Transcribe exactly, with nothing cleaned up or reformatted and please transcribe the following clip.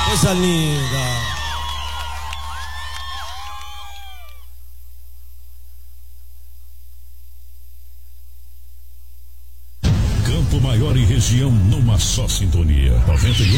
Coisa linda. Campo Maior e região numa só sintonia. noventa e